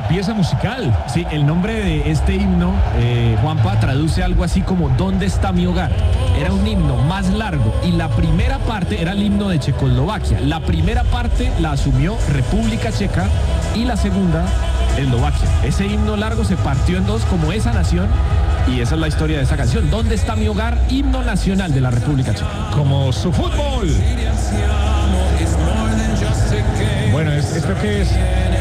la pieza musical. Sí, el nombre de este himno, Juanpa, traduce algo así como ¿dónde está mi hogar? Era un himno más largo y la primera parte era el himno de Checoslovaquia. La primera parte la asumió República Checa y la segunda Eslovaquia. Ese himno largo se partió en dos como esa nación y esa es la historia de esta canción. ¿Dónde está mi hogar? Himno nacional de la República Checa. Como su fútbol. Bueno, ¿esto qué es?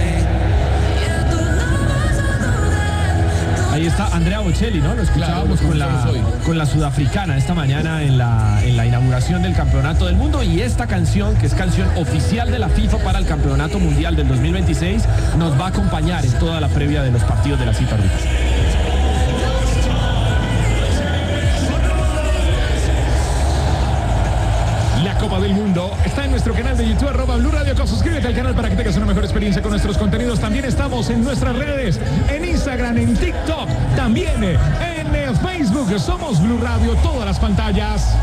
Ahí está Andrea Bocelli, ¿no? Lo escuchábamos con la sudafricana esta mañana en la inauguración del Campeonato del Mundo, y esta canción, que es canción oficial de la FIFA para el Campeonato Mundial del 2026, nos va a acompañar en toda la previa de los partidos de la cita arbitral. La Copa del Mundo está en nuestro canal de YouTube, @Blue Radio Co. Suscríbete al canal para que tengas una mejor experiencia con nuestros contenidos. También estamos en nuestras redes, en Instagram, en TikTok, también en Facebook. Somos Blue Radio, todas las pantallas.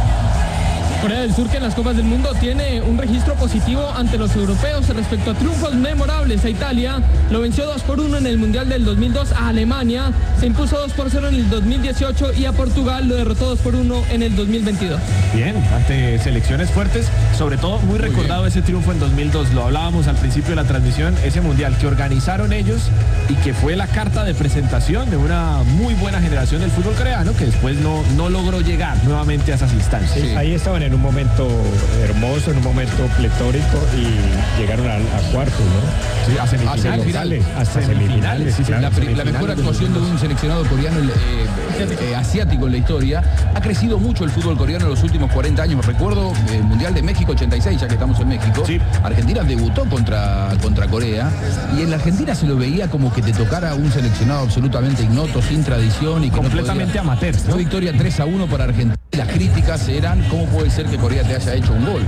Corea del Sur, que en las Copas del Mundo tiene un registro positivo ante los europeos respecto a triunfos memorables. A Italia lo venció 2-1 en el Mundial del 2002, a Alemania se impuso 2-0 en el 2018 y a Portugal lo derrotó 2-1 en el 2022. Bien, ante selecciones fuertes, sobre todo muy recordado ese triunfo en 2002, lo hablábamos al principio de la transmisión, ese Mundial que organizaron ellos y que fue la carta de presentación de una muy buena generación del fútbol coreano que después no logró llegar nuevamente a esas instancias. Sí. Ahí estaban en un momento hermoso, en un momento pletórico y llegaron a cuartos, ¿no? Sí, a semifinales. Hasta semifinales. Sí, la mejor actuación de un seleccionado coreano asiático en la historia. Ha crecido mucho el fútbol coreano en los últimos 40 años. Recuerdo el Mundial de México 86, ya que estamos en México. Sí. Argentina debutó contra Corea y en la Argentina se lo veía como que te tocara un seleccionado absolutamente ignoto, sin tradición y completamente amateur, ¿no? Fue victoria 3-1 para Argentina. Las críticas eran ¿cómo puede ser que Corea te haya hecho un gol?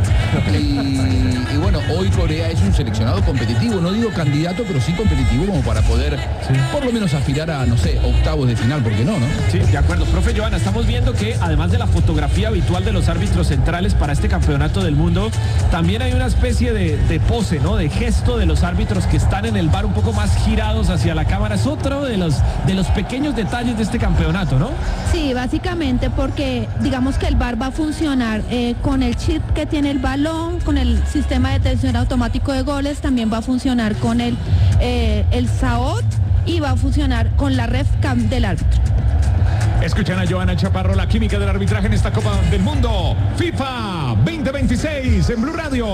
Y bueno, hoy Corea es un seleccionado competitivo, no digo candidato, pero sí competitivo como para poder por lo menos aspirar a, no sé, octavos de final, ¿por qué no? Sí, de acuerdo. Profe Joana, estamos viendo que además de la fotografía habitual de los árbitros centrales para este Campeonato del Mundo, también hay una especie de pose, ¿no? De gesto de los árbitros que están en el bar un poco más girados hacia la cámara. Es otro de los pequeños detalles de este campeonato, ¿no? Sí, básicamente porque digamos que el VAR va a funcionar con el chip que tiene el balón, con el sistema de detección automático de goles, también va a funcionar con el SAOT y va a funcionar con la ref cam del árbitro. Escuchan a Joana Chaparro, la química del arbitraje en esta Copa del Mundo FIFA 2026 en Blue Radio.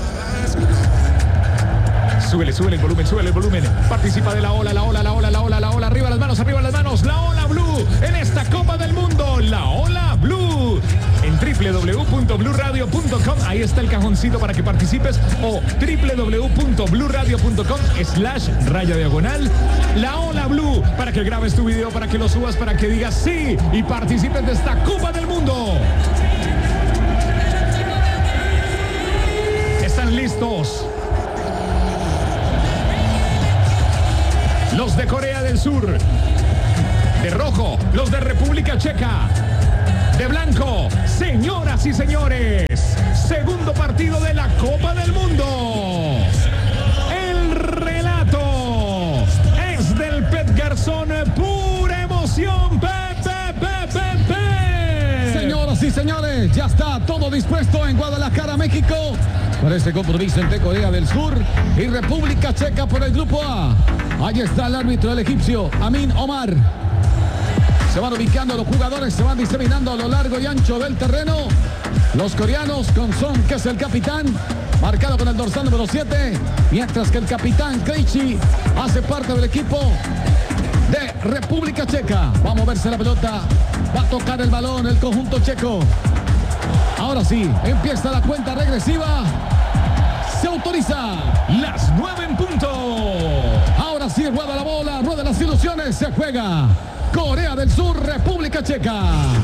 Súbele el volumen. Participa de la ola, arriba las manos, la ola Blue en esta Copa del Mundo, la ola Blue. En www.bluradio.com, ahí está el cajoncito para que participes, o www.bluradio.com/diagonal la ola Blue, para que grabes tu video, para que lo subas, para que digas sí y participes de esta Copa del Mundo. ¿Están listos? Los de Corea del Sur, de rojo, los de República Checa, de blanco, señoras y señores, segundo partido de la Copa del Mundo. El relato es del Pet Garzón, pura emoción, Señoras y señores, ya está todo dispuesto en Guadalajara, México, para este compromiso entre Corea del Sur y República Checa por el Grupo A. Ahí está el árbitro, el egipcio, Amin Omar. Se van ubicando los jugadores, se van diseminando a lo largo y ancho del terreno. Los coreanos con Son, que es el capitán, marcado con el dorsal número 7, mientras que el capitán Krejci hace parte del equipo de República Checa. Va a moverse la pelota, va a tocar el balón el conjunto checo. Ahora sí, empieza la cuenta regresiva. Se autoriza las 9 en punto. Ahora sí, rueda la bola, rueda las ilusiones, se juega Corea del Sur, República Checa.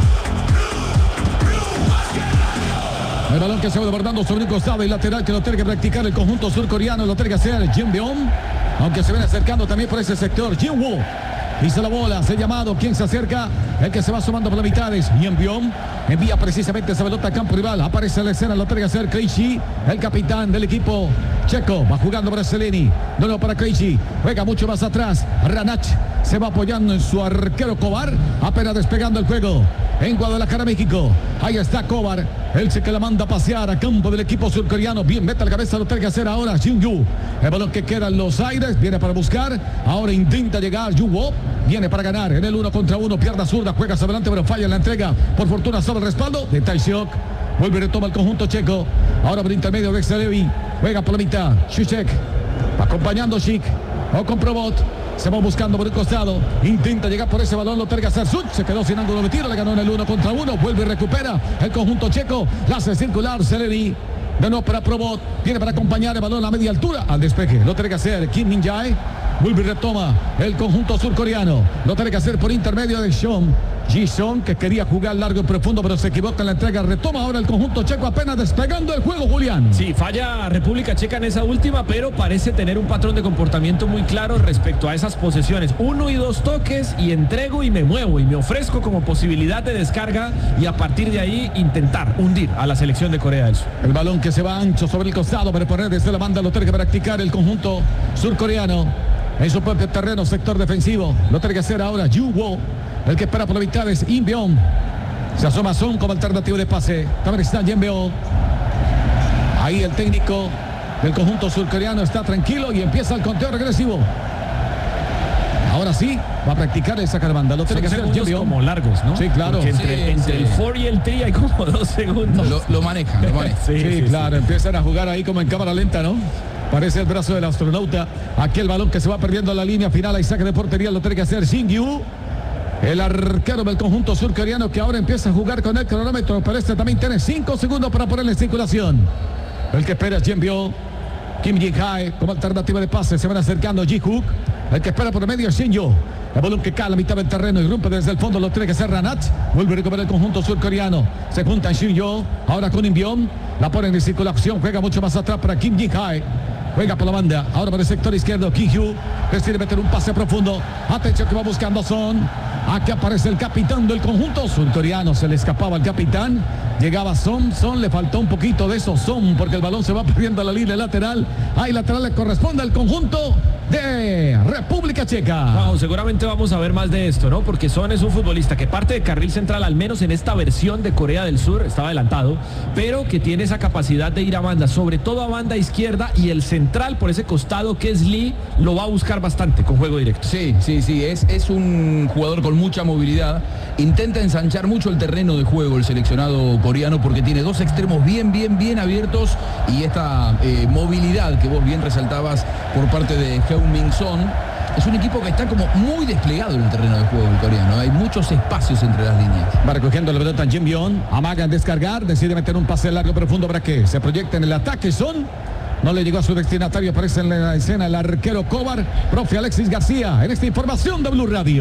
El balón que se va desbordando sobre un costado y lateral que lo tiene que practicar el conjunto surcoreano, lo tiene que hacer Jim Beom, aunque se viene acercando también por ese sector Jin Woo. Dice la bola, se ha llamado, ¿quién se acerca? El que se va sumando por la mitad es Jim Beom. Envía precisamente esa pelota a campo rival. Aparece a la escena, lo tiene que hacer Krejci, el capitán del equipo Checo va jugando para Seleni. De nuevo para Krejci. Juega mucho más atrás. Ranach se va apoyando en su arquero Kovar. Apenas despegando el juego. En Guadalajara, México. Ahí está Kovar. Él se que la manda a pasear a campo del equipo surcoreano. Bien, mete la cabeza, lo tiene que hacer ahora Shin-Yu. El balón que queda en los aires. Viene para buscar. Ahora intenta llegar Yu-Wo. Viene para ganar en el 1 contra 1. Pierna zurda. Juega hacia adelante, pero falla en la entrega. Por fortuna sobre el respaldo de Taishok. Vuelve y retoma el conjunto checo. Ahora por intermedio de Xelevi. Juega por la mitad. Shuchek. Acompañando Schick. O con Probot. Se va buscando por el costado. Intenta llegar por ese balón. Lo tiene que hacer Such. Se quedó sin ángulo de tiro. Le ganó en el 1 contra 1. Vuelve y recupera el conjunto checo. La hace circular Seleni. De nuevo para Probot. Viene para acompañar el balón a media altura. Al despeje. Lo tiene que hacer Kim Min-jae. Vuelve y retoma el conjunto surcoreano. Lo tiene que hacer por intermedio de Sean Ji-sung, que quería jugar largo y profundo, pero se equivoca en la entrega. Retoma ahora el conjunto checo, apenas despegando el juego, Julián. Sí, falla República Checa en esa última, pero parece tener un patrón de comportamiento muy claro respecto a esas posesiones. 1 y 2 toques y entrego y me muevo y me ofrezco como posibilidad de descarga y a partir de ahí intentar hundir a la selección de Corea del Sur. El balón que se va ancho sobre el costado para poner desde la banda, lo tiene que practicar el conjunto surcoreano en su propio terreno, sector defensivo. Lo tiene que hacer ahora Yu-Wo. El que espera por la mitad es In-beon. Se asoma Son como alternativa de pase. También está Yen-beon. Ahí el técnico del conjunto surcoreano está tranquilo y empieza el conteo regresivo. Ahora sí, va a practicar el sacar banda. Lo tiene que hacer Yen-beon. Como largos, ¿no? Sí, claro. Entre el 4 y el 3 hay como 2 segundos. Lo manejan. Sí, claro. Empiezan a jugar ahí como en cámara lenta, ¿no? Parece el brazo del astronauta. Aquí el balón que se va perdiendo en la línea final. Hay saque de portería. Lo tiene que hacer Shin-Yu. El arquero del conjunto surcoreano que ahora empieza a jugar con el cronómetro. Pero este también tiene 5 segundos para ponerle en circulación. El que espera es Yen-beon. Kim Jin-hae como alternativa de pase. Se van acercando Ji-hook. El que espera por el medio es Shin-Yu. El balón que cae a la mitad del terreno y rompe desde el fondo. Lo tiene que hacer Ranach. Vuelve a recuperar el conjunto surcoreano. Se juntan Shin-Yu. Ahora con In-beon. La ponen en circulación. Juega mucho más atrás para Kim Jin-hae. Juega por la banda. Ahora para el sector izquierdo. Ki-hyu. Decide meter un pase profundo. Atención que va buscando Son. Aquí aparece el capitán del conjunto surcoreano. Se le escapaba el capitán. Llegaba Son. Le faltó un poquito de eso. Son, porque el balón se va perdiendo a la línea lateral. Ahí lateral le corresponde al conjunto de República Checa. Wow, seguramente vamos a ver más de esto, ¿no? Porque Son es un futbolista que parte de carril central, al menos en esta versión de Corea del Sur, estaba adelantado, pero que tiene esa capacidad de ir a banda, sobre todo a banda izquierda, y el central por ese costado que es Lee, lo va a buscar bastante con juego directo. Sí, es un jugador con mucha movilidad. Intenta ensanchar mucho el terreno de juego el seleccionado coreano porque tiene 2 extremos bien abiertos y esta movilidad que vos bien resaltabas por parte de Heung-min Son. Es un equipo que está como muy desplegado en el terreno de juego el coreano. Hay muchos espacios entre las líneas. Va recogiendo la pelota Yen-beon. Amaga en descargar. Decide meter un pase largo profundo para que se proyecte en el ataque. Son no le llegó a su destinatario. Aparece en la escena el arquero Kovar. Profe Alexis García en esta información de Blue Radio.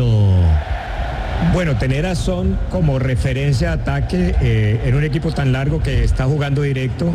Bueno, tener a Son como referencia de ataque en un equipo tan largo que está jugando directo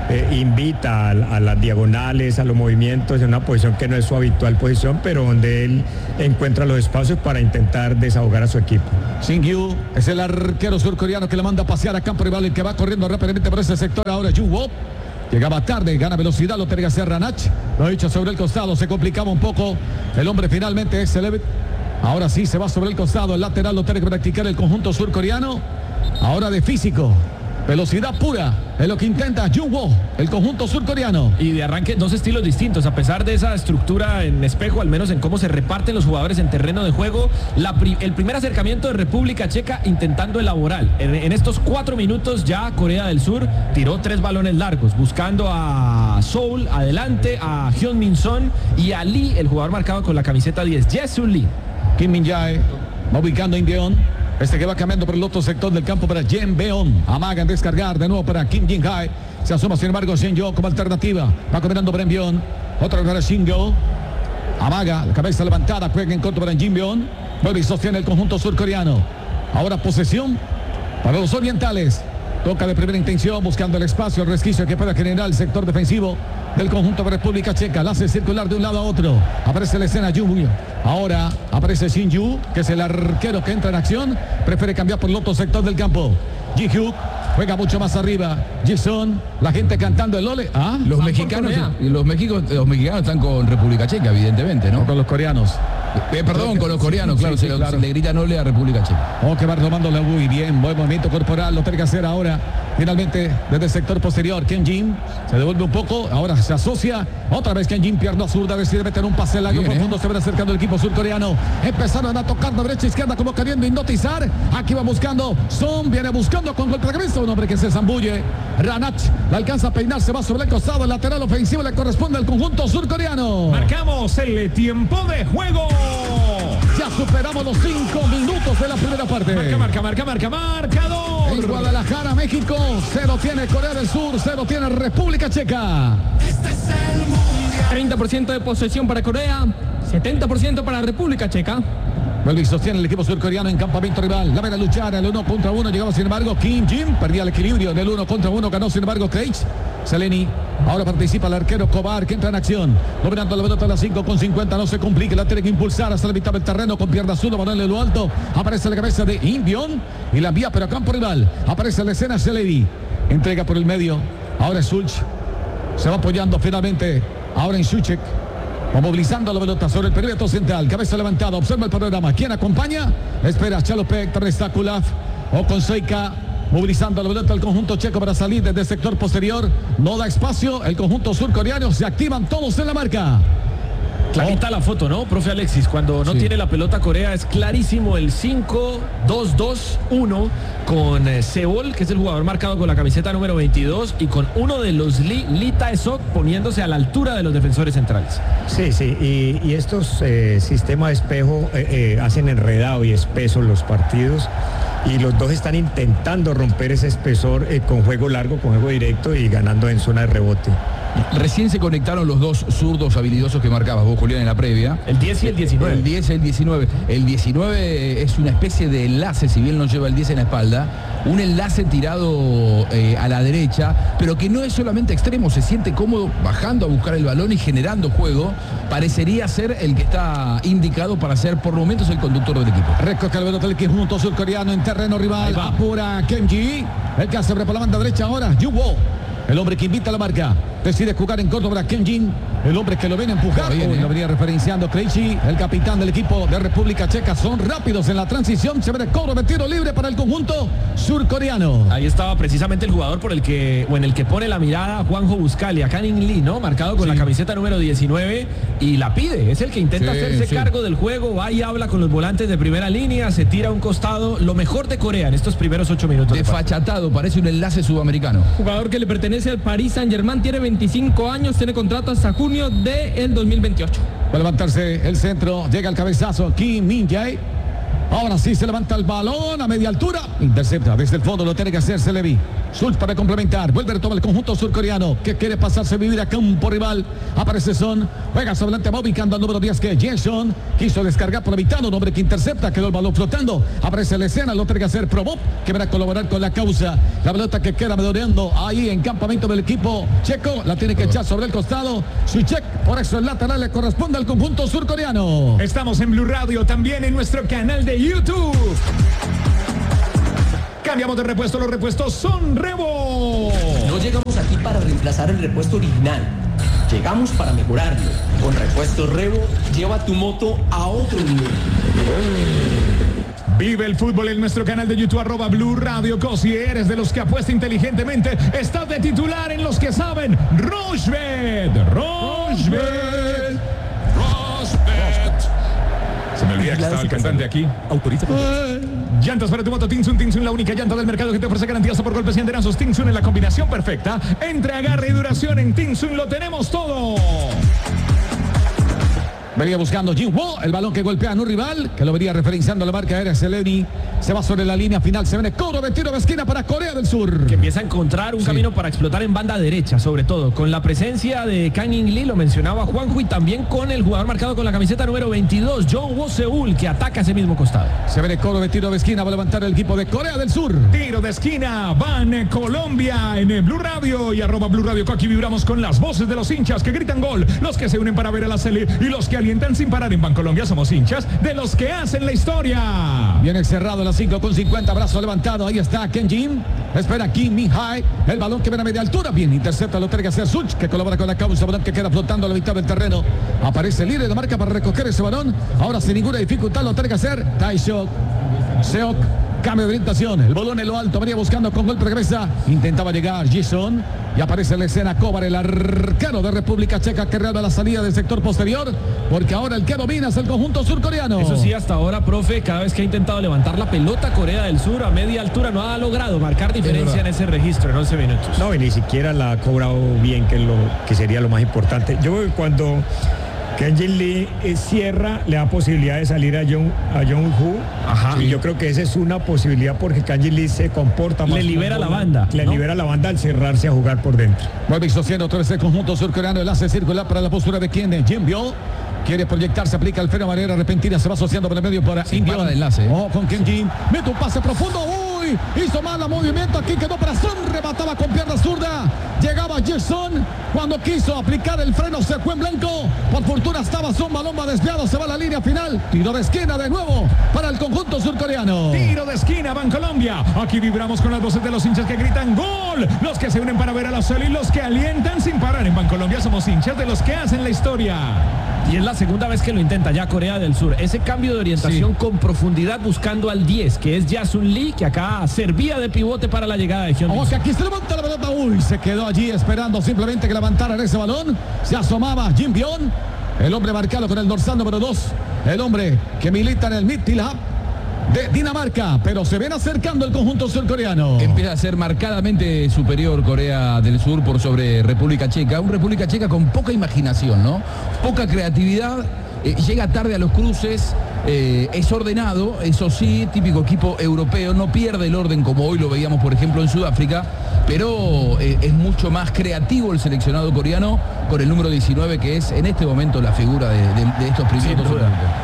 invita a las diagonales, a los movimientos en una posición que no es su habitual posición, pero donde él encuentra los espacios para intentar desahogar a su equipo. Shin-Yu es el arquero surcoreano que le manda a pasear a campo rival, el que va corriendo rápidamente por ese sector. Ahora Yu-Wo llegaba tarde, gana velocidad, lo tiene que hacer Ranach. Lo ha hecho sobre el costado, se complicaba un poco. El hombre finalmente es Levitt. Ahora sí se va sobre el costado, el lateral lo tiene que practicar el conjunto surcoreano. Ahora de físico, velocidad pura, es lo que intenta Yu-Wo, el conjunto surcoreano. Y de arranque 2 estilos distintos, a pesar de esa estructura en espejo, al menos en cómo se reparten los jugadores en terreno de juego. El primer acercamiento de República Checa intentando elaborar. En estos 4 minutos ya Corea del Sur tiró 3 balones largos, buscando a Seoul adelante, a Heung-min Son y a Lee, el jugador marcado con la camiseta 10, Jae-Sung Lee. Kim Min-jae va ubicando a In-beon. Este que va cambiando por el otro sector del campo para Yen-beon. Amaga en descargar de nuevo para Kim Jin-hae. Se asoma sin embargo Shin-Yu como alternativa. Va combinando para In-beon. Otra para Shin-Yu. Amaga, la cabeza levantada. Juega en corto para Jin-beon. Vuelve y sostiene el conjunto surcoreano. Ahora posesión para los orientales. Toca de primera intención buscando el espacio, el resquicio que pueda generar el sector defensivo del conjunto de República Checa. La hace circular de un lado a otro. Aparece la escena Yu-Yu. Ahora aparece Shin-Yu, que es el arquero que entra en acción. Prefiere cambiar por el otro sector del campo. Ji-hook Juega mucho más arriba. Jason, la gente cantando el ole. Los mexicanos están con República Checa, evidentemente, ¿no? Con los coreanos. Perdón, con los coreanos, claro, se le gritan ole a República Checa. Que va tomándole muy bien, buen movimiento corporal, lo tiene que hacer ahora. Finalmente, desde el sector posterior, Ken Jin se devuelve un poco, ahora se asocia. Otra vez Ken Jin, pierna zurda, decide meter un pase largo profundo, se va acercando el equipo surcoreano. Empezaron a tocar de derecha a izquierda como queriendo hipnotizar. Aquí va buscando, Son viene buscando con golpe de cabeza, un hombre que se zambulle. Ranach la alcanza a peinar, se va sobre el costado, el lateral ofensivo le corresponde al conjunto surcoreano. Marcamos el tiempo de juego. Ya superamos los 5 minutos de la primera parte. Marcador. En Guadalajara, México, 0 tiene Corea del Sur, 0 tiene República Checa. 30% de posesión para Corea, 70% para República Checa. Vuelve y sostiene el equipo surcoreano en campamento rival. La ven a luchar el 1 contra 1. Llegaba sin embargo Kim Jin. Perdía el equilibrio en el 1 contra 1. Ganó sin embargo Craig. Seleni. Ahora participa el arquero Kovar, que entra en acción. Dominando la pelota a las 5:50. No se complique. La tiene que impulsar hasta la mitad del terreno con pierna azul. Balón en lo alto. Aparece la cabeza de Inbion. Y la envía pero a campo rival. Aparece la escena Seleni. Entrega por el medio. Ahora es Sulch. Se va apoyando finalmente. Ahora en Suchek. Va movilizando la pelota sobre el perímetro central. Cabeza levantada. Observa el panorama. ¿Quién acompaña? Espera Chalopek. Está Kulaf. O con Seika. Movilizando la pelota al conjunto checo para salir desde el sector posterior. No da espacio. El conjunto surcoreano. Se activan todos en la marca. Clarita la foto, ¿no, profe Alexis? Cuando no tiene la pelota Corea es clarísimo el 5-2-2-1 con Seol, que es el jugador marcado con la camiseta número 22, y con uno de los Lee Tae-sok poniéndose a la altura de los defensores centrales. Sí, y estos sistemas de espejo hacen enredado y espeso los partidos. Y los dos están intentando romper ese espesor con juego largo, con juego directo y ganando en zona de rebote. Recién se conectaron los dos zurdos habilidosos que marcabas vos, Julián, en la previa. El 10 y el 19. El 10 y el 19. El 19 es una especie de enlace, si bien no lleva el 10 en la espalda. Un enlace tirado a la derecha, pero que no es solamente extremo, se siente cómodo bajando a buscar el balón y generando juego. Parecería ser el que está indicado para ser por momentos el conductor del equipo. Recoge el pelota del conjunto surcoreano en terreno rival. Apura Kenji. El que hace por la banda derecha ahora, Yuwo. El hombre que invita a la marca. Decide jugar en Córdoba Kenjin. El hombre que lo viene a empujar. Lo venía referenciando Krejci, el capitán del equipo de República Checa. Son rápidos en la transición. Se ve el cobro de tiro libre para el conjunto surcoreano. Ahí estaba precisamente el jugador en el que pone la mirada Juanjo Buscalia, Kang-in Lee, ¿no? Marcado con la camiseta número 19 y la pide. Es el que intenta hacerse cargo del juego. Va y habla con los volantes de primera línea. Se tira a un costado. Lo mejor de Corea en estos primeros 8 minutos. Desfachatado, parece un enlace sudamericano. Jugador que le pertenece al Paris Saint-Germain, tiene 25 años, tiene contrato hasta junio del 2028. Va a levantarse el centro, llega el cabezazo, Kim Min-jae. Ahora sí se levanta el balón a media altura. Intercepta desde el fondo, lo tiene que hacer Selevi. Sulch para complementar. Vuelve a retomar el conjunto surcoreano que quiere pasarse a vivir a campo rival. Aparece Son. Juega sobre adelante, va ubicando al número 10 que es Jason. Quiso descargar por la mitad, un hombre que intercepta, quedó el balón flotando. Aparece la escena, lo tiene que hacer Probop, que va a colaborar con la causa. La pelota que queda medoreando ahí en campamento del equipo checo. La tiene que echar sobre el costado. Suchek, por eso el lateral le corresponde al conjunto surcoreano. Estamos en Blue Radio, también en nuestro canal de YouTube. Cambiamos de repuesto, los repuestos son Revo. No llegamos aquí para reemplazar el repuesto original. Llegamos para mejorarlo. Con repuesto Revo, lleva tu moto a otro nivel. Vive el fútbol en nuestro canal de YouTube, @Blue Radio Co. Si eres de los que apuesta inteligentemente, estás de titular en los que saben. Rochebet. Se me olvida que estaba el cantante aquí. Autoriza. Llantas para tu moto Tinsun, la única llanta del mercado que te ofrece garantías por golpes y enderazos. Tinsun es la combinación perfecta. Entre agarre y duración en Tinsun lo tenemos todo. Venía buscando Jinwoo, el balón que golpea a un rival, que lo venía referenciando la marca aérea Seleni. Se va sobre la línea final, se viene cobro de tiro de esquina para Corea del Sur. Que empieza a encontrar un camino para explotar en banda derecha, sobre todo, con la presencia de Kang-in Lee, lo mencionaba Juanjo, y también con el jugador marcado con la camiseta número 22, Jong-woo Seul, que ataca ese mismo costado. Se viene cobro de tiro de esquina, va a levantar el equipo de Corea del Sur. Tiro de esquina, van Colombia en Blue Radio y @Blue Radio Co. Aquí vibramos con las voces de los hinchas que gritan gol, los que se unen para ver a la Sele y los que alientan sin parar en Bancolombia somos hinchas de los que hacen la historia. Viene cerrado a las 5:50, brazo levantado, ahí está Ken Jin, espera Kim Min-jae, el balón que viene a media altura, bien, intercepta, lo tiene que hacer Such, que colabora con la causa, balón que queda flotando a la mitad del terreno, aparece el líder de marca para recoger ese balón, ahora sin ninguna dificultad lo tiene que hacer Tae-seok, cambio de orientación, el balón en lo alto, venía buscando con golpe de cabeza, intentaba llegar Ji-son y aparece en la escena Kovar, el arquero de República Checa, que reanuda la salida del sector posterior, porque ahora el que domina es el conjunto surcoreano. Eso sí, hasta ahora, profe, cada vez que ha intentado levantar la pelota Corea del Sur a media altura no ha logrado marcar diferencia en ese registro en 11 minutos. No, y ni siquiera la ha cobrado bien, que sería lo más importante. Yo creo que cuando Ken Jin Lee cierra, le da posibilidad de salir a Jong-Hu. Ajá. Y yo creo que esa es una posibilidad porque Ken Jin Lee se comporta más. Le libera la banda. Le libera la banda al cerrarse a jugar por dentro. Vuelve disociando otra vez el conjunto surcoreano, el hace circular para la postura de quien, Jin Bio. Quiere proyectarse, aplica el freno de manera repentina, se va asociando por el medio para Indio. De enlace. Con Ken Jin, mete un pase profundo, hizo mal el movimiento, aquí quedó para Son, remataba con pierna zurda, llegaba Jason, cuando quiso aplicar el freno se fue en blanco, por fortuna estaba Son, balón va desviado, se va a la línea final, tiro de esquina de nuevo para el conjunto surcoreano. Tiro de esquina, Bancolombia, aquí vibramos con las voces de los hinchas que gritan gol, los que se unen para ver a la Cel y los que alientan sin parar. En Bancolombia somos hinchas de los que hacen la historia. Y es la segunda vez que lo intenta ya Corea del Sur. Ese cambio de orientación con profundidad buscando al 10, que es Jason Lee, que acá servía de pivote para la llegada de Hyun. Ojo que aquí se levanta la pelota. Se quedó allí esperando simplemente que levantaran ese balón. Se asomaba Jin Bion, el hombre marcado con el dorsal número 2. El hombre que milita en el Midtjylland de Dinamarca, pero se ven acercando el conjunto surcoreano. Empieza a ser marcadamente superior Corea del Sur por sobre República Checa. Un República Checa con poca imaginación, ¿no? Poca creatividad, llega tarde a los cruces, es ordenado, eso sí, típico equipo europeo, no pierde el orden como hoy lo veíamos, por ejemplo, en Sudáfrica, pero es mucho más creativo el seleccionado coreano con el número 19, que es en este momento la figura de estos primeros dos.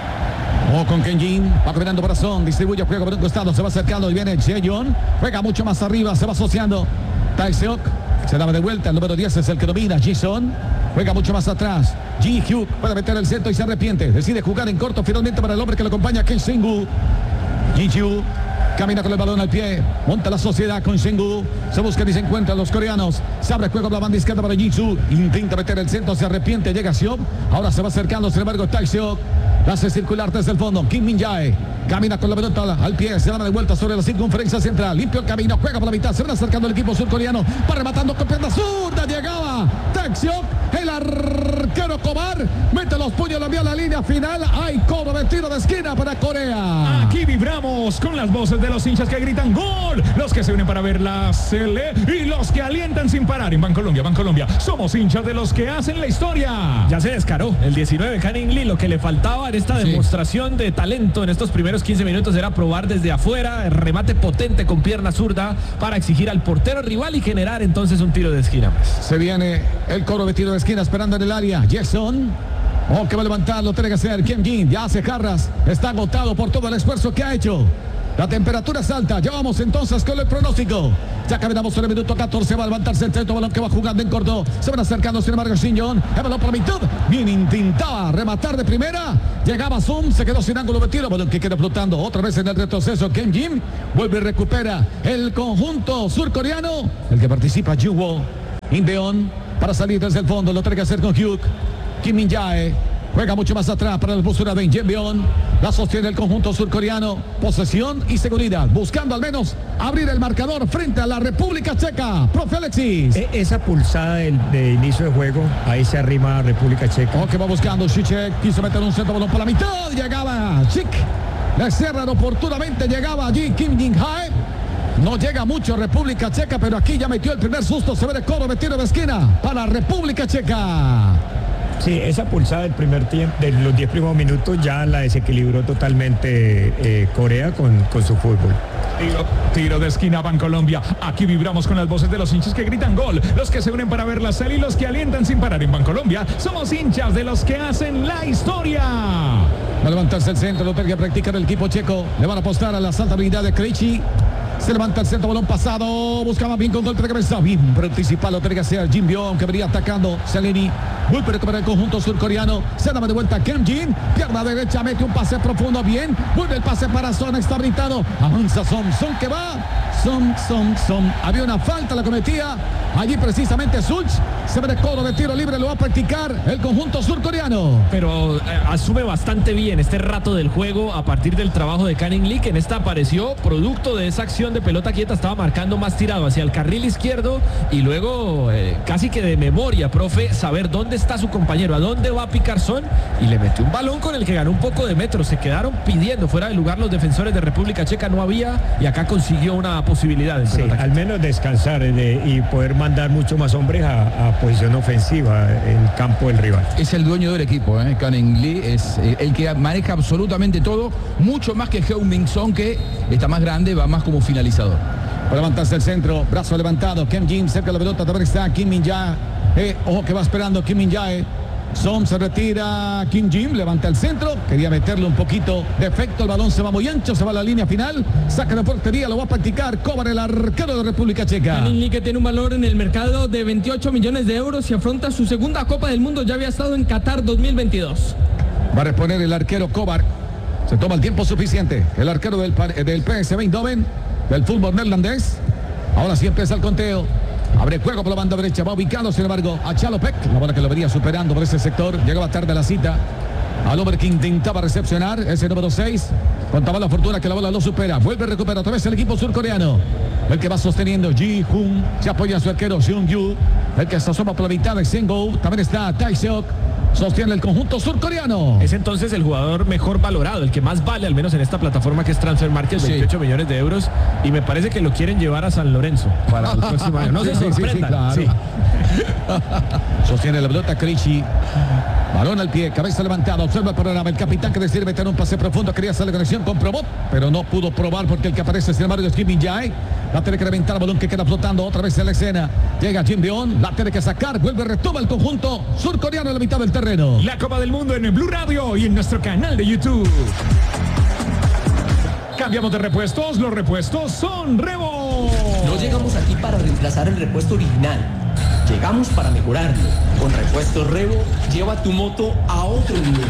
Con Ken Jin, va caminando para Son, distribuye juego por un costado, se va acercando y viene Jaeyeon, juega mucho más arriba, se va asociando Tae-seok, se daba de vuelta, el número 10 es el que domina, Ji-son, juega mucho más atrás, Ji-hyuk puede meter el centro y se arrepiente, decide jugar en corto finalmente para el hombre que lo acompaña, Kim Sing-gu. Ji-hyuk camina con el balón al pie, monta la sociedad con Sing-gu, se buscan y se encuentran los coreanos, se abre el juego por la banda izquierda para Ji-soo, intenta meter el centro, se arrepiente, llega Seok, ahora se va acercando, sin embargo Tae-seok hace circular desde el fondo, Kim Min-jae camina con la pelota al pie, se da de vuelta sobre la circunferencia central, limpio el camino, juega por la mitad, se van acercando el equipo surcoreano, va rematando con pierna zurda, llegaba Tae-seok, el arquero Kovar, mete los puños, lo envía a la línea final, hay cobro de tiro de esquina para Corea. Aquí vibramos con las voces de los hinchas que gritan gol, los que se unen para ver la Cele y los que alientan sin parar. En Bancolombia, somos hinchas de los que hacen la historia. Ya se descaró el 19, Canning Lee, lo que le faltaba en esta demostración de talento en estos primeros 15 minutos era probar desde afuera, el remate potente con pierna zurda para exigir al portero rival y generar entonces un tiro de esquina. Se viene el cobro de tiro de esquina esperando en el área, Jason. Que va a levantar, lo tiene que hacer Kim Jin, ya hace jarras, está agotado por todo el esfuerzo que ha hecho. La temperatura es alta, ya vamos entonces con el pronóstico. Ya caminamos en el minuto 14, va a levantarse el centro, balón que va jugando en corto. Se van acercando, sin embargo, Shin-yeon, el balón por la mitad. Bien, intentaba rematar de primera. Llegaba Zoom, se quedó sin ángulo de tiro, balón que queda flotando. Otra vez en el retroceso, Kim Jin vuelve y recupera el conjunto surcoreano. El que participa, Ju-woo, Indeon, para salir desde el fondo, lo tiene que hacer con Hyuk. Kim Min-jae juega mucho más atrás para la postura de Jin-beon. La sostiene el conjunto surcoreano. Posesión y seguridad. Buscando al menos abrir el marcador frente a la República Checa. Profe Alexis. Esa pulsada de inicio de juego, ahí se arrima República Checa. Que va buscando Chichek. Quiso meter un centro balón por la mitad. Llegaba Chik. Le cerran oportunamente. Llegaba allí Kim Min-jae. No llega mucho República Checa, pero aquí ya metió el primer susto. Se ve el cobro de tiro de esquina para República Checa. Sí, esa pulsada del primer tiempo, de los 10 primeros minutos, ya la desequilibró totalmente Corea con su fútbol. Tiro de esquina, Bancolombia. Aquí vibramos con las voces de los hinchas que gritan gol, los que se unen para ver la serie y los que alientan sin parar. En Bancolombia somos hinchas de los que hacen la historia. Va a levantarse el centro, lo tiene que practicar el equipo checo. Le van a apostar a la salta habilidad de Krejci. Se levanta el centro, balón pasado. Buscaba bien con golpe de cabeza. Bien principal lo tiene que hacer Jim Byung, que venía atacando. Seleni vuelve a recuperar el conjunto surcoreano. Se da de vuelta Kim Jin. Pierna derecha, mete un pase profundo. Bien. Vuelve el pase para Son. Está habilitado. Avanza Son. Son que va. Son. Había una falta, la cometía. Allí precisamente Sulch. Se ve de codo de tiro libre. Lo va a practicar el conjunto surcoreano. Pero asume bastante bien este rato del juego a partir del trabajo de Canning Lee, que en esta apareció producto de esa acción de pelota quieta. Estaba marcando más tirado hacia el carril izquierdo y luego casi que de memoria, profe, saber dónde está su compañero, a dónde va a picar Son, y le metió un balón con el que ganó un poco de metros. Se quedaron pidiendo fuera de lugar los defensores de República Checa, no había, y acá consiguió una posibilidad. Sí, al menos descansar y poder mandar mucho más hombres a posición ofensiva en el campo del rival. Es el dueño del equipo, Canning Lee es el que maneja absolutamente todo, mucho más que Heung-min Son, que está más grande, va más como finalizador. Para levantarse el centro, brazo levantado, Kim Jin cerca de la pelota, también está Kim Min-jae. Ojo que va esperando Kim Min-jae. Son se retira, Kim Jin levanta el centro, quería meterle un poquito de efecto, el balón se va muy ancho, se va a la línea final, saca de portería, lo va a practicar Kovar, el arquero de República Checa. Canning Lee, que tiene un valor en el mercado de 28 millones de euros y afronta su segunda Copa del Mundo, ya había estado en Qatar 2022. Va a responder el arquero Kovar, se toma el tiempo suficiente, el arquero del PSV Eindhoven, del fútbol neerlandés. Ahora sí empieza el conteo. Abre juego por la banda derecha, va ubicado sin embargo a Chalopek, la bola que lo venía superando por ese sector, llegaba tarde a la cita. Al hombre que intentaba recepcionar, ese número 6, contaba la fortuna que la bola lo supera, vuelve a recuperar otra vez el equipo surcoreano. El que va sosteniendo Ji-Hoon, se apoya a su arquero Seung-Yu, el que se asoma por la mitad de Seng-Go, también está Tae-seok. Sostiene el conjunto surcoreano. Es entonces el jugador mejor valorado, el que más vale, al menos en esta plataforma que es Transfer Market, 28 millones de euros. Y me parece que lo quieren llevar a San Lorenzo para el próximo año. No se sorprendan. Claro. Sí. Sostiene la pelota Krejci. Balón al pie, cabeza levantada, observa el programa. El capitán que decide meter un pase profundo, quería hacer la conexión con Probot, pero no pudo probar porque el que aparece, sin embargo, es Kim Min-jae. La tiene que reventar, balón que queda flotando otra vez en la escena. Llega Jim Byung, la tiene que sacar, vuelve, retoma el conjunto surcoreano en la mitad del terreno. La Copa del Mundo en Blue Radio y en nuestro canal de YouTube. Cambiamos de repuestos, los repuestos son Revo. No llegamos aquí para reemplazar el repuesto original. Llegamos para mejorarlo. Con Repuestos Revo, lleva tu moto a otro nivel.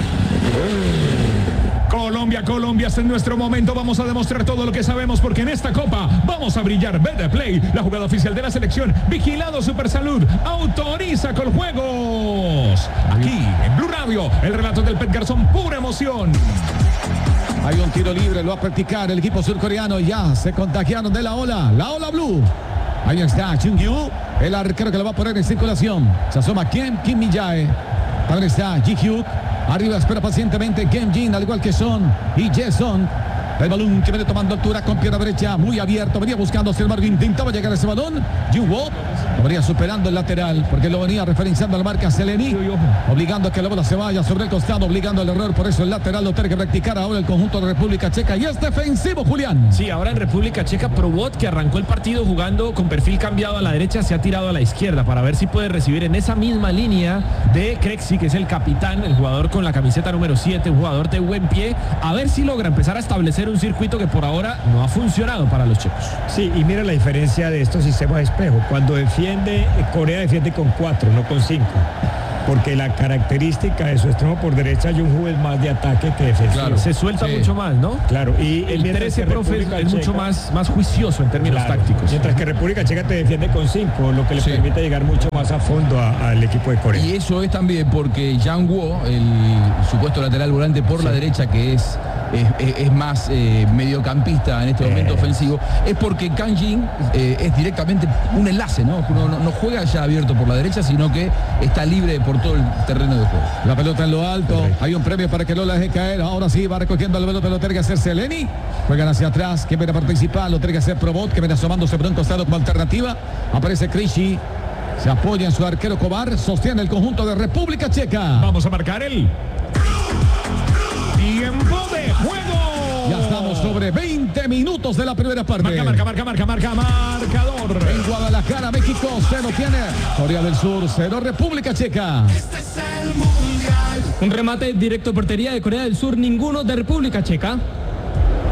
Colombia, este es nuestro momento. Vamos a demostrar todo lo que sabemos porque en esta Copa vamos a brillar. Betplay, Play, la jugada oficial de la selección. Vigilado Supersalud, autoriza con juegos. Aquí en Blue Radio, el relato del Pet Garzón, pura emoción. Hay un tiro libre, lo va a practicar el equipo surcoreano. Ya se contagiaron de la ola blue. Ahí está Chung-Yu, el arquero que lo va a poner en circulación. Se asoma Kim Min-jae. También está Ji-Hyuk. Arriba espera pacientemente Kim Jin, al igual que Son y Jason. El balón que viene tomando altura con pierna derecha, muy abierto. Venía buscando, sin embargo, intentaba llegar a ese balón. Yu-Wo lo venía superando el lateral, porque lo venía referenciando a la marca Seleni, obligando a que la bola se vaya sobre el costado, obligando al error. Por eso el lateral lo tiene que practicar ahora el conjunto de República Checa. Y es defensivo, Julián. Sí, ahora en República Checa, Probot, que arrancó el partido jugando con perfil cambiado a la derecha, se ha tirado a la izquierda para ver si puede recibir en esa misma línea de Krejci, que es el capitán, el jugador con la camiseta número 7, un jugador de buen pie. A ver si logra empezar a establecer un circuito que por ahora no ha funcionado para los checos. Sí, y mira la diferencia de estos sistemas de espejo. Cuando defiende, Corea defiende con 4, no con 5. Porque la característica de su extremo por derecha, Jung-Woo, es más de ataque que defensivo. Claro, se suelta mucho más, ¿no? Claro, y el 13, profe, es mucho más juicioso en términos tácticos. Mientras que República Checa te defiende con 5, lo que le permite llegar mucho más a fondo al equipo de Corea. Y eso es también porque Jang-Woo, el supuesto lateral volante por la derecha, que es más mediocampista en este momento ofensivo, es porque Kang Jin es directamente un enlace, ¿no? No juega ya abierto por la derecha, sino que está libre por todo el terreno de juego. La pelota en lo alto, hay un premio para que no la deje caer. Ahora sí va recogiendo la pelota, lo tiene que hacer Seleni. Juegan hacia atrás, que viene a participar, lo tiene que hacer Probot, que viene asomándose por un costado como alternativa. Aparece Krejci, se apoya en su arquero Kovar, sostiene el conjunto de República Checa. Vamos a marcar el tiempo de juego. Ya estamos sobre 20 minutos de la primera parte. Marcador. En Guadalajara, México, 0 tiene Corea del Sur, 0 República Checa. Este es el mundial. Un remate directo a portería de Corea del Sur, ninguno de República Checa.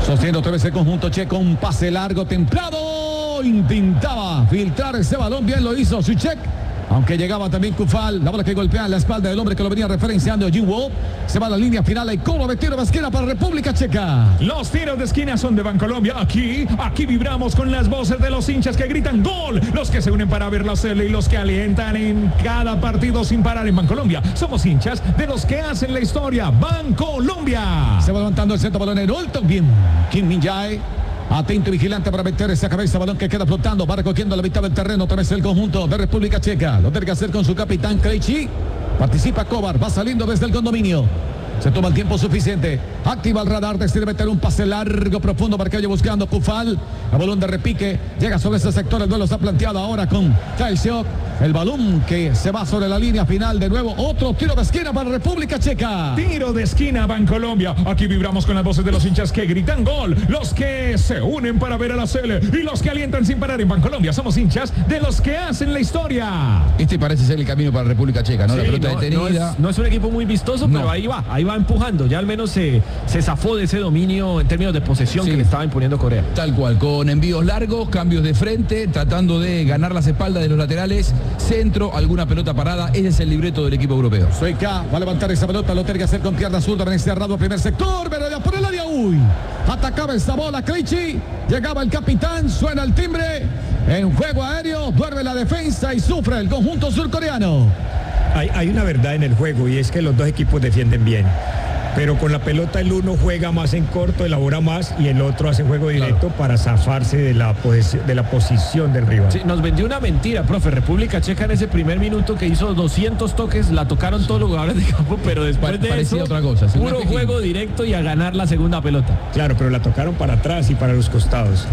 Sostiene otra vez el conjunto checo, un pase largo, templado. Intentaba filtrar ese balón, bien lo hizo Souček. Aunque llegaba también Kufal, la bola que golpea en la espalda del hombre que lo venía referenciando, Jinwo. Se va a la línea final y cobro de tiro de esquina para República Checa. Los tiros de esquina son de Bancolombia. Aquí vibramos con las voces de los hinchas que gritan gol. Los que se unen para ver la serie y los que alientan en cada partido sin parar en Bancolombia. Somos hinchas de los que hacen la historia. Bancolombia. Se va levantando el centro, balón en alto. Bien, Kim Min-jae. Atento y vigilante para meter esa cabeza, balón que queda flotando, va recogiendo la mitad del terreno, otra vez el conjunto de República Checa. Lo tiene que hacer con su capitán Krejci. Participa Kovar, va saliendo desde el condominio. Se toma el tiempo suficiente. Activa el radar, decide meter un pase largo, profundo para que vaya buscando Kufal. El balón de repique llega sobre ese sector. El duelo está planteado ahora con Kaisiok. El balón que se va sobre la línea final. De nuevo, otro tiro de esquina para República Checa. Tiro de esquina, Bancolombia. Aquí vibramos con las voces de los hinchas que gritan gol. Los que se unen para ver a la Sele y los que alientan sin parar en Bancolombia. Somos hinchas de los que hacen la historia. Este parece ser el camino para República Checa, ¿no? Sí, la pelota detenida. No es un equipo muy vistoso, pero ahí va empujando. Ya al menos se zafó de ese dominio en términos de posesión que le estaba imponiendo Corea. Tal cual, con envíos largos, cambios de frente, tratando de ganar las espaldas de los laterales, centro, alguna pelota parada. Ese es el libreto del equipo europeo. Sueca va a levantar esa pelota, lo tiene que hacer con pierna zurda, ven cerrado primer sector, pero ya por el área, atacaba esa bola Krejci, llegaba el capitán, suena el timbre, en juego aéreo, duerme la defensa y sufre el conjunto surcoreano. Hay una verdad en el juego y es que los dos equipos defienden bien. Pero con la pelota el uno juega más en corto, elabora más y el otro hace juego directo para zafarse de la posición del rival. Sí, nos vendió una mentira, profe. República Checa en ese primer minuto que hizo 200 toques, la tocaron todos los jugadores de campo, pero después de eso, otra cosa, puro juego directo y a ganar la segunda pelota. Claro, pero la tocaron para atrás y para los costados.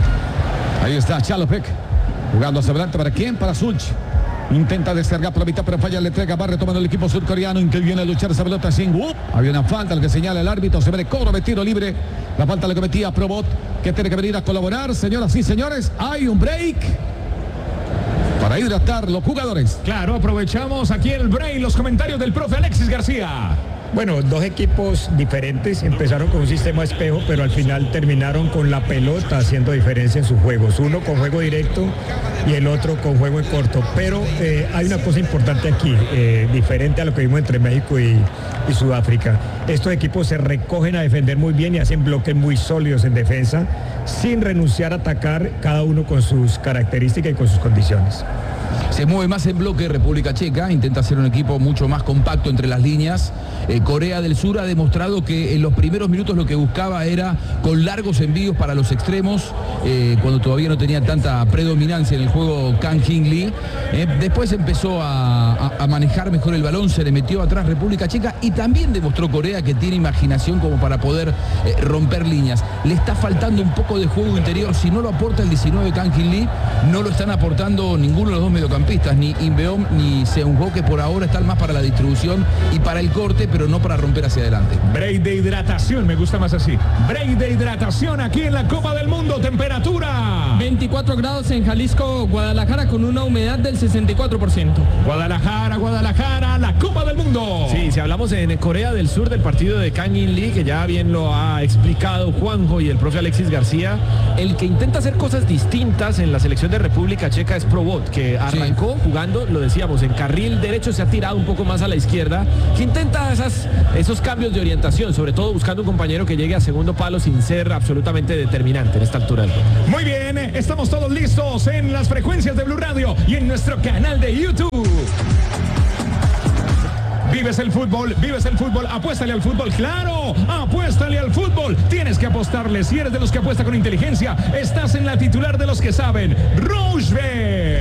Ahí está Chalopek, jugando hacia adelante. ¿Para quién? Para Sulch. Intenta descargar por la mitad, pero falla, le entrega, va retomando el equipo surcoreano, interviene a luchar esa pelota sin había una falta, lo que señala el árbitro, se ve cobro de tiro libre, la falta le cometía a Probot, que tiene que venir a colaborar. Señoras y señores, hay un break para hidratar los jugadores. Claro, aprovechamos aquí el break, los comentarios del profe Alexis García. Bueno, dos equipos diferentes, empezaron con un sistema espejo, pero al final terminaron con la pelota haciendo diferencia en sus juegos. Uno con juego directo y el otro con juego en corto. Pero hay una cosa importante aquí, diferente a lo que vimos entre México y Sudáfrica. Estos equipos se recogen a defender muy bien y hacen bloques muy sólidos en defensa, sin renunciar a atacar, cada uno con sus características y con sus condiciones. Se mueve más en bloque República Checa, intenta hacer un equipo mucho más compacto entre las líneas. Corea del Sur ha demostrado que en los primeros minutos lo que buscaba era con largos envíos para los extremos, cuando todavía no tenía tanta predominancia en el juego Kang Hing Lee. Después empezó a manejar mejor el balón, se le metió atrás República Checa y también demostró Corea que tiene imaginación como para poder romper líneas. Le está faltando un poco de juego interior, si no lo aporta el 19 Kang Hing Lee, no lo están aportando ninguno de los dos mediocampistas, ni Inbeom ni Seung-ho, que por ahora están más para la distribución y para el corte, pero no para romper hacia adelante. Break de hidratación, me gusta más así. Break de hidratación aquí en la Copa del Mundo. Temperatura 24 grados en Jalisco, Guadalajara, con una humedad del 64%. Guadalajara, la Copa del Mundo. Sí, si hablamos en Corea del Sur del partido de Kang In Lee, que ya bien lo ha explicado Juanjo y el profe Alexis García, el que intenta hacer cosas distintas en la selección de República Checa es Probot, que arrancó jugando, lo decíamos, en carril derecho, se ha tirado un poco más a la izquierda, que intenta esos cambios de orientación, sobre todo buscando un compañero que llegue a segundo palo sin ser absolutamente determinante en esta altura del juego. Muy bien, estamos todos listos en las frecuencias de Blue Radio y en nuestro canal de YouTube. Vives el fútbol, apuéstale al fútbol, claro, apuéstale al fútbol, tienes que apostarle, si eres de los que apuesta con inteligencia, estás en la titular de los que saben, Rochebet.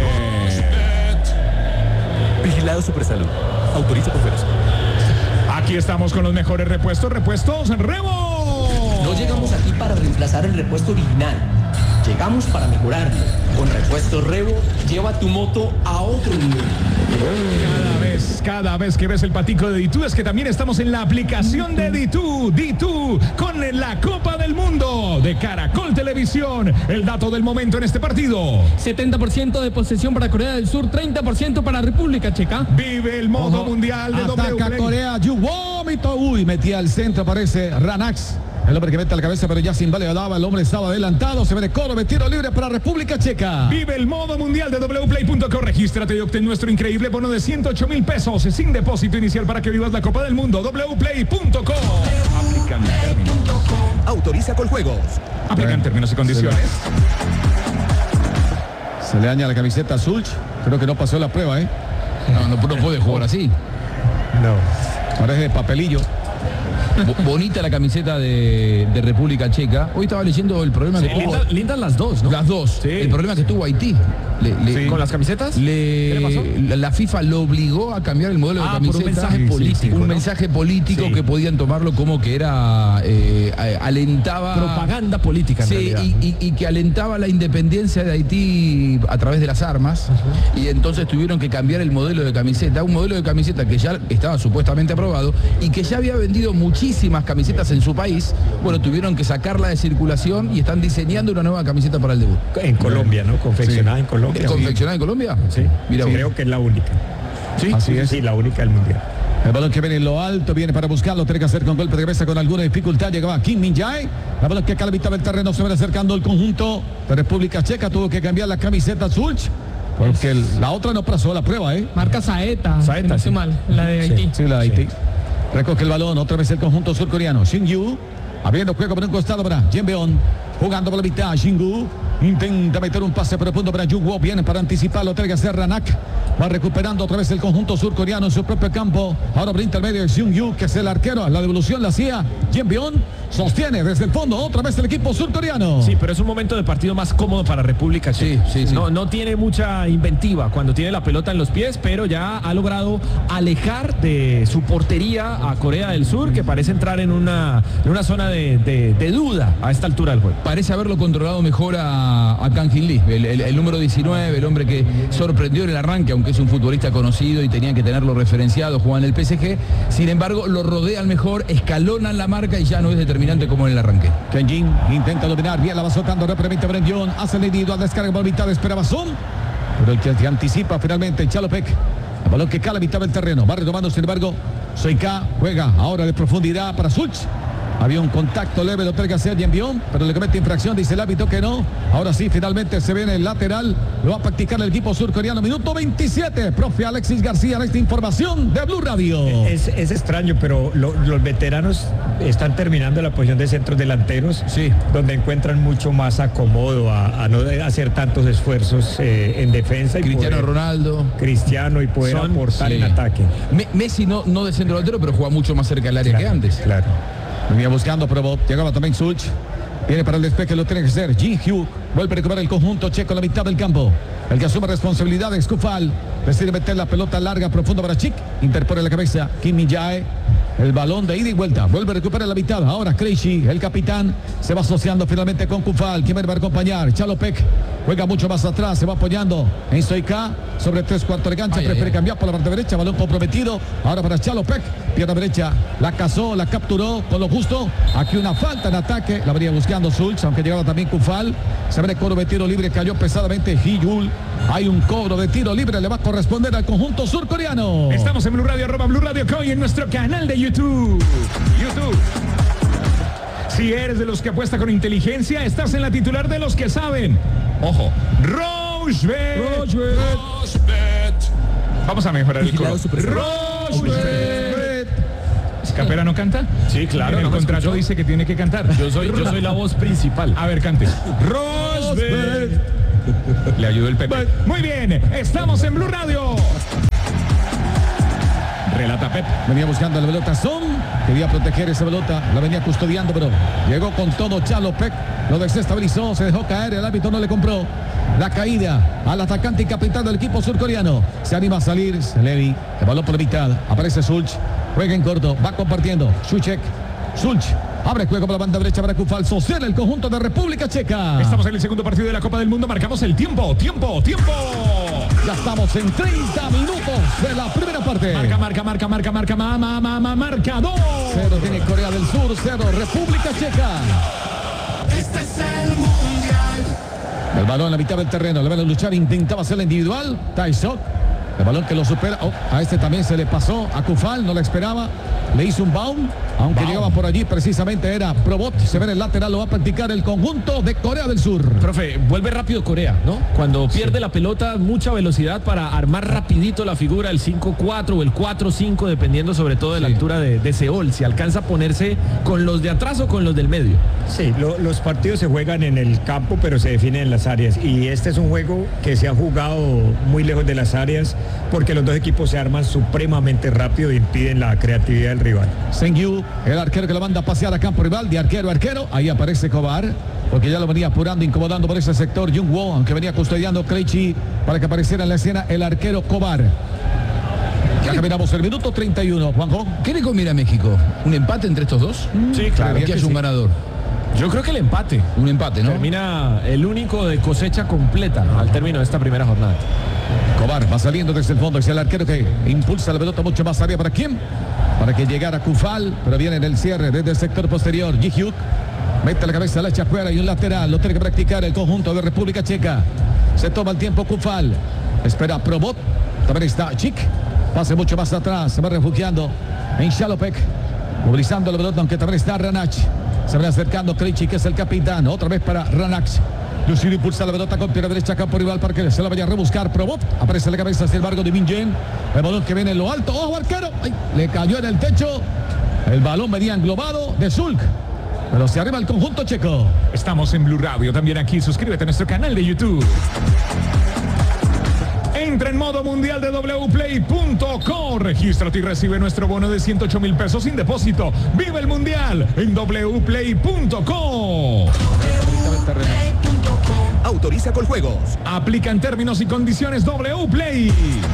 Vigilado Supersalud, autoriza por Feroz. Aquí estamos con los mejores repuestos, Revo. No llegamos aquí para reemplazar el repuesto original, llegamos para mejorarlo. Con Repuestos Revo, lleva tu moto a otro nivel. Cada vez que ves el patico de Ditú, es que también estamos en la aplicación de Ditú con la Copa del Mundo de Caracol Televisión. El dato del momento en este partido: 70% de posesión para Corea del Sur, 30% para República Checa. Vive el modo mundial de Ataca W. Corea, Yuwomito, metía al centro, aparece Ranax. El hombre que mete la cabeza, pero ya sin vale daba. El hombre estaba adelantado. Se ve de Córdoba, tiro libre para República Checa. Vive el modo mundial de wplay.co. Regístrate y obtén nuestro increíble bono de 108,000 pesos sin depósito inicial para que vivas la Copa del Mundo. wplay.co. Aplican términos. Autoriza con juegos. Aplican términos y condiciones. Se le daña la camiseta a Sulch. Creo que no pasó la prueba, ¿eh? No puede jugar así. No. Parece de papelillo. Bonita la camiseta de República Checa. Hoy estaba leyendo el problema que tuvo. Lindas las dos, ¿no? Las dos. Sí. El problema que tuvo Haití. ¿Con las camisetas? ¿Qué le pasó? La FIFA lo obligó a cambiar el modelo de camiseta. Por un mensaje político. Un mensaje político que podían tomarlo como que era alentaba. Propaganda política, en realidad. y que alentaba la independencia de Haití a través de las armas. Y entonces tuvieron que cambiar el modelo de camiseta. Un modelo de camiseta que ya estaba supuestamente aprobado y que ya había vendido muchísimas camisetas en su país. Bueno, tuvieron que sacarla de circulación y están diseñando una nueva camiseta para el debut. En Colombia, ¿no? Confeccionada en Colombia. ¿Confeccionada en Colombia? Sí. Mira, Creo que es la única. Sí, así es. Sí, la única del mundial. El balón que viene en lo alto, viene para buscarlo, tiene que hacer con golpe de cabeza con alguna dificultad. Llegaba Kim Min-jae. El balón que acá a la mitad del terreno se va acercando el conjunto de República Checa. Tuvo que cambiar la camiseta Sulch porque la otra no pasó la prueba, ¿eh? Marca Saeta, no sí. mal, la de Haití. Sí, la de Haití. Recoge el balón, otra vez el conjunto surcoreano. Shin-yu, abriendo juego por un costado para Jin-beon. Jugando por la mitad, Shin-gu. Intenta meter un pase por el punto para Jung-woo. Viene para anticiparlo, tiene que hacer Ranak. Va recuperando otra vez el conjunto surcoreano en su propio campo. Ahora por intermedio de Seung-yu, que es el arquero. La devolución la hacía Jin-beon. Sostiene desde el fondo otra vez el equipo surcoreano. Sí, pero es un momento de partido más cómodo para República Checa. Sí. No tiene mucha inventiva cuando tiene la pelota en los pies, pero ya ha logrado alejar de su portería a Corea del Sur, que parece entrar en una zona de duda a esta altura del juego. Parece haberlo controlado mejor a Kang Jin Lee, el número 19, el hombre que sorprendió en el arranque, aunque es un futbolista conocido y tenían que tenerlo referenciado, juega en el PSG. Sin embargo, lo rodean mejor, escalonan la marca y ya no es determinante como en el arranque. Kenjin intenta dominar, bien la va soltando, no permite Brendion, hace el individual, descarga por mitad, esperaba Son, pero el que se anticipa finalmente Chalopek, el balón que cala a mitad del terreno, va retomando sin embargo, Soika juega ahora de profundidad para Sulch. Había un contacto leve, lo tiene que hacer Jin-beon, pero le comete infracción, dice el árbitro que no. Ahora sí, finalmente se viene el lateral. Lo va a practicar el equipo surcoreano. Minuto 27. Profe Alexis García, esta información de Blue Radio. Es extraño, pero los veteranos están terminando la posición de centros delanteros, donde encuentran mucho más acomodo a no hacer tantos esfuerzos en defensa. Y Cristiano Ronaldo. Cristiano y poder aportar en ataque. Messi no de centro delantero, pero juega mucho más cerca del área que antes. Claro. Venía buscando, pero llegaba también Sulch. Viene para el despeje, lo tiene que hacer Ji-Hyu. Vuelve a recuperar el conjunto checo en la mitad del campo. El que asume responsabilidad es Kufal. Decide meter la pelota larga, profunda para Chic. Interpone la cabeza Kim Min-jae. El balón de ida y vuelta. Vuelve a recuperar la mitad. Ahora Krejci, el capitán, se va asociando finalmente con Kufal. ¿Quién va a acompañar? Chalopek juega mucho más atrás. Se va apoyando en Soika. Sobre 3/4 de cancha. Prefiere cambiar por la parte derecha. Balón comprometido. Ahora para Chalopek. Pierna derecha. La cazó, la capturó con lo justo. Aquí una falta en ataque. La venía buscando Sulch, aunque llegaba también Kufal. Se ve el cobro de tiro libre. Cayó pesadamente Ji-Yul. Hay un cobro de tiro libre. Le va a corresponder al conjunto surcoreano. Estamos en Blue Radio, @Blue Radio Co, y en nuestro canal de YouTube. Si eres de los que apuesta con inteligencia, estás en la titular de los que saben. Ojo, Rochebet. Vamos a mejorar el coro. Rochebet. ¿Capela no canta? Sí, claro. En el contrato dice que tiene que cantar. Yo soy la voz principal. A ver, cante. Rochebet. Le ayudó el Pepe. Muy bien, estamos en Blue Radio. Relata Pep. Venía buscando la pelota Son. Quería proteger esa pelota. La venía custodiando, pero llegó con todo Chalopek. Lo desestabilizó, se dejó caer. El árbitro no le compró la caída al atacante y capitán del equipo surcoreano. Se anima a salir. Levi. El balón por la mitad. Aparece Sulch. Juega en corto. Va compartiendo. Shuchek. Sulch. Abre juego por la banda derecha para Kufal. Sostiene el conjunto de República Checa. Estamos en el segundo partido de la Copa del Mundo. Marcamos el tiempo. Ya estamos en 30 minutos de la primera parte. Marcador. 0 tiene Corea del Sur, 0 República Checa. Este es el mundial. El balón en la mitad del terreno. Le van a luchar. Intentaba hacer la individual. Taisok. El balón que lo supera. A este también se le pasó. A Cufal, no lo esperaba. Le hizo un bound. Aunque llegaba por allí, precisamente era Probot. Se ve en el lateral, lo va a practicar el conjunto de Corea del Sur. Profe, vuelve rápido Corea, ¿no? Cuando pierde la pelota, mucha velocidad para armar rapidito la figura, el 5-4 o el 4-5, dependiendo sobre todo de la altura de Seol. Si alcanza a ponerse con los de atrás o con los del medio. Sí, los partidos se juegan en el campo, pero se definen en las áreas. Y este es un juego que se ha jugado muy lejos de las áreas, porque los dos equipos se arman supremamente rápido e impiden la creatividad del rival. Sengyu, el arquero que lo manda a pasear a campo rival, de arquero a arquero. Ahí aparece Kovar, porque ya lo venía apurando, incomodando por ese sector Jung-Woo, aunque venía custodiando Krejci para que apareciera en la escena el arquero Kovar. Ya caminamos el minuto 31, Juanjo. ¿Qué le conviene a México? ¿Un empate entre estos dos? Sí, claro. Que haya un ganador. Yo creo que el empate. Un empate, ¿no? Termina el único de cosecha completa al término de esta primera jornada. Kovar va saliendo desde el fondo, es el arquero que impulsa la pelota mucho más arriba. ¿Para quién? Para que llegara Cufal, pero viene en el cierre desde el sector posterior. Ji-hyuk mete la cabeza, la echa fuera y un lateral. Lo tiene que practicar el conjunto de República Checa. Se toma el tiempo Cufal. Espera Probot. También está Chik. Pase mucho más atrás. Se va refugiando en Shalopek. Movilizando la pelota, aunque también está Ranach. Se va acercando Krejci, que es el capitán. Otra vez para Ranach. Lucino impulsa la pelota con pierna derecha, campo rival para que se la vaya a rebuscar. Probot. Aparece la cabeza, sin embargo, de Min-jen. El balón que viene en lo alto. ¡Ojo, arquero! ¡Ay! Le cayó en el techo. El balón venía englobado de Zulk. Pero se arriba el conjunto checo. Estamos en Blue Radio, también aquí. Suscríbete a nuestro canal de YouTube. Entra en modo mundial de wplay.co. Regístrate y recibe nuestro bono de 108,000 pesos sin depósito. ¡Vive el mundial en wplay.co! Autoriza con juegos. Aplican términos y condiciones Wplay.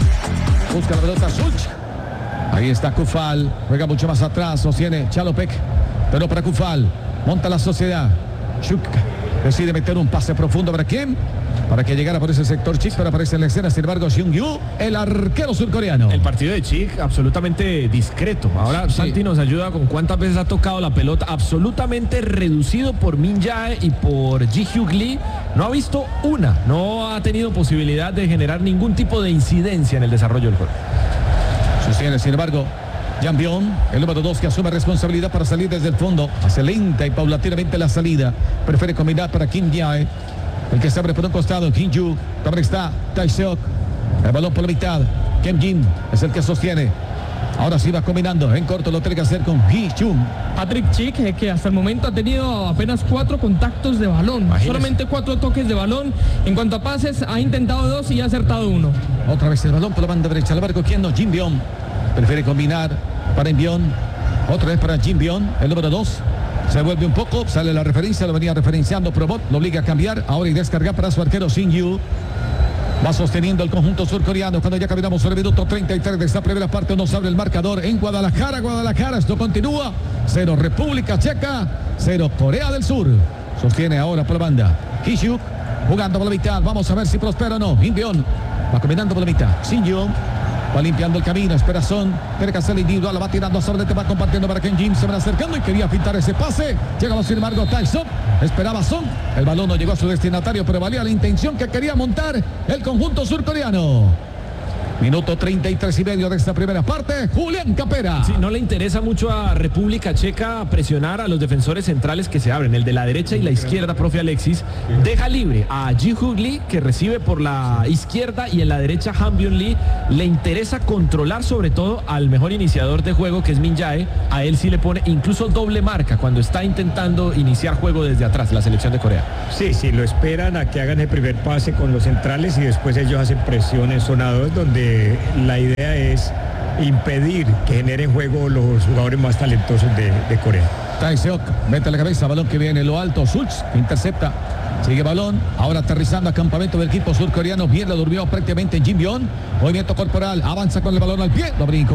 Busca la pelota Zulk. Ahí está Cufal. Juega mucho más atrás. Sostiene Chalopek. Pero para Cufal. Monta la sociedad. Shuk decide meter un pase profundo. ¿Para quién? Para que llegara por ese sector Chik, pero aparece en la escena, sin embargo, Seung-Yu, el arquero surcoreano. El partido de Chik absolutamente discreto. Ahora sí. Santi nos ayuda con cuántas veces ha tocado la pelota, absolutamente reducido por Min Jae y por Ji-hyuk Lee. No ha visto una, no ha tenido posibilidad de generar ningún tipo de incidencia en el desarrollo del juego. Sostiene, sin embargo, Jang Byung, el número 2, que asume responsabilidad para salir desde el fondo. Hace lenta y paulatinamente la salida. Prefiere combinar para Kim Jae. El que se abre por un costado, Kim Ju. También está Tae-seok. El balón por la mitad. Kim Jin es el que sostiene. Ahora sí va combinando. En corto lo tiene que hacer con Hee-chung. Patrick Chik, que hasta el momento ha tenido apenas 4 contactos de balón. Imagínese. Solamente 4 toques de balón. En cuanto a pases, ha intentado 2 y ha acertado 1. Otra vez el balón por la banda derecha. Al barco, ¿quién no? Jin Byung. Prefiere combinar para Byung. Otra vez para Jin Byung, el número 2. Se vuelve un poco, sale la referencia, lo venía referenciando Probot, lo obliga a cambiar, ahora y descargar para su arquero Shin-Yu. Va sosteniendo el conjunto surcoreano cuando ya caminamos sobre el minuto 33 de esta primera parte. Nos abre el marcador en Guadalajara. Esto continúa. 0 República Checa, 0 Corea del Sur. Sostiene ahora por la banda Ki-hyuk, jugando por la mitad. Vamos a ver si prospera o no. Jin-byung va caminando por la mitad. Shin-Yu va limpiando el camino, espera Son, tiene que hacer el individual, la va tirando sobre el tema, compartiendo para Ken Jin, se van acercando y quería pintar ese pase, llegaba sin embargo Tae-seok, esperaba Son, el balón no llegó a su destinatario, pero valía la intención que quería montar el conjunto surcoreano. Minuto 33 y medio de esta primera parte. Julián Capera. Sí, no le interesa mucho a República Checa presionar a los defensores centrales que se abren, el de la derecha y la izquierda, profe Alexis. Deja libre a Ji-hyuk Lee, que recibe por la izquierda, y en la derecha Han Byung Lee. Le interesa controlar sobre todo al mejor iniciador de juego, que es Min Jae. A él sí le pone incluso doble marca cuando está intentando iniciar juego desde atrás la selección de Corea. Sí, lo esperan a que hagan el primer pase con los centrales y después ellos hacen presión en zona 2, donde la idea es impedir que generen juego los jugadores más talentosos de Corea. Tae-seok mete la cabeza, balón que viene en lo alto. Schultz intercepta, sigue balón, ahora aterrizando a campamento del equipo surcoreano. Bien lo durmió prácticamente en Jin Byung. Movimiento corporal, avanza con el balón al pie, lo brinco.